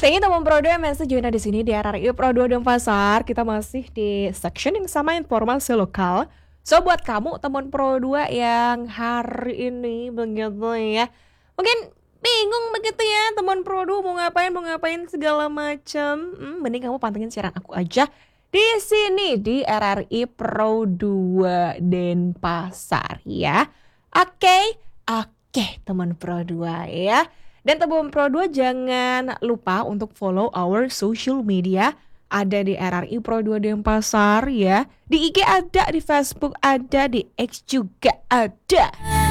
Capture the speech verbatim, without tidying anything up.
Sayangnya teman Pro dua masih join di sini di R R I Pro dua Denpasar. Kita masih di section yang sama informasi lokal. So buat kamu teman Pro dua yang hari ini begitu ya, mungkin bingung begitu ya teman Pro dua mau ngapain mau ngapain segala macam. Hmm, mending kamu pantengin siaran aku aja di sini di R R I Pro dua Denpasar ya. Oke, oke teman Pro dua ya. Dan teman Pro dua jangan lupa untuk follow our social media. Ada di R R I Pro dua Denpasar ya. Di I G ada, di Facebook ada, di X juga ada.